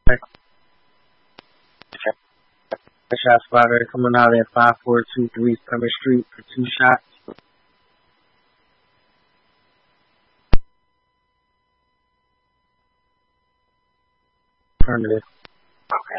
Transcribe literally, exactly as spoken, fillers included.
Shot spotter coming out at five four two three Summer Street for two shots. Affirmative.